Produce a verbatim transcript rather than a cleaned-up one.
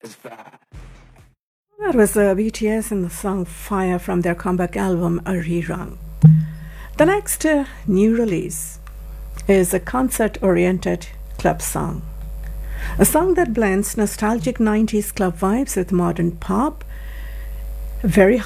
That was uh, B T S and the song Fire from their comeback album A Rerun. The next uh, new release is a concert-oriented club song. A song that blends nostalgic nineties club vibes with modern pop, very